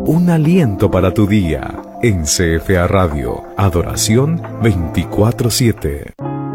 un aliento para tu día. En CFA Radio, Adoración 24/7.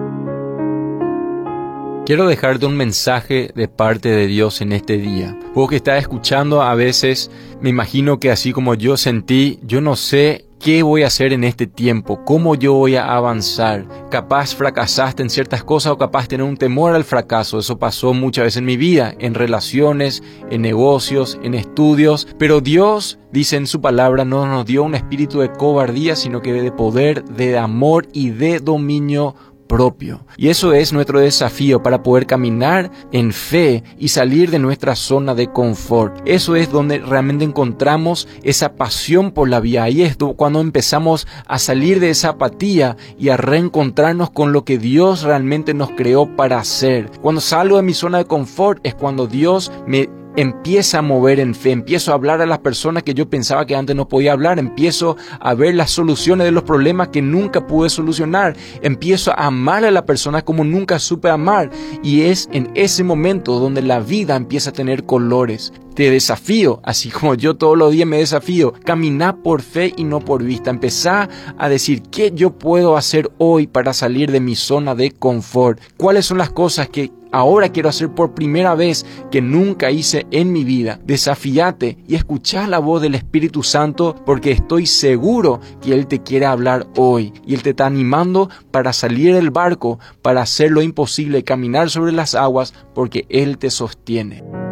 Quiero dejarte un mensaje de parte de Dios en este día. Vos que estás escuchando, a veces me imagino que así como yo sentí, yo no sé qué voy a hacer en este tiempo, cómo yo voy a avanzar. Capaz fracasaste en ciertas cosas o capaz tener un temor al fracaso. Eso pasó muchas veces en mi vida, en relaciones, en negocios, en estudios. Pero Dios, dice en su palabra, no nos dio un espíritu de cobardía, sino que de poder, de amor y de dominio propio. Y eso es nuestro desafío para poder caminar en fe y salir de nuestra zona de confort. Eso es donde realmente encontramos esa pasión por la vida. Ahí es cuando empezamos a salir de esa apatía y a reencontrarnos con lo que Dios realmente nos creó para hacer. Cuando salgo de mi zona de confort es cuando Dios me empieza a mover en fe, empiezo a hablar a las personas que yo pensaba que antes no podía hablar, empiezo a ver las soluciones de los problemas que nunca pude solucionar, empiezo a amar a la persona como nunca supe amar, y es en ese momento donde la vida empieza a tener colores. Te desafío, así como yo todos los días me desafío, caminar por fe y no por vista. Empezá a decir, ¿qué yo puedo hacer hoy para salir de mi zona de confort? ¿Cuáles son las cosas que ahora quiero hacer por primera vez que nunca hice en mi vida? Desafíate y escuchá la voz del Espíritu Santo, porque estoy seguro que Él te quiere hablar hoy. Y Él te está animando para salir del barco, para hacer lo imposible, caminar sobre las aguas, porque Él te sostiene.